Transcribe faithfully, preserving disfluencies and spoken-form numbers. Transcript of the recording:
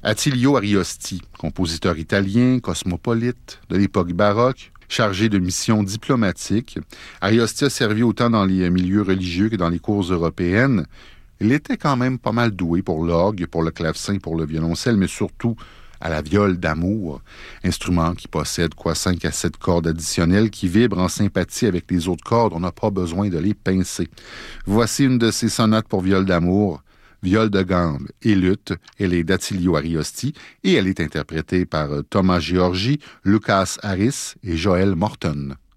Attilio Ariosti, compositeur italien, cosmopolite de l'époque baroque, chargé de missions diplomatiques. Ariosti a servi autant dans les milieux religieux que dans les cours européennes. Il était quand même pas mal doué pour l'orgue, pour le clavecin, pour le violoncelle, mais surtout à la viole d'amour, instrument qui possède quoi cinq à sept cordes additionnelles qui vibrent en sympathie avec les autres cordes. On n'a pas besoin de les pincer. Voici une de ces sonates pour viole d'amour, viole de gambe et luth. Elle est d'Attilio Ariosti et elle est interprétée par Thomas Georgi, Lucas Harris et Joel Morton.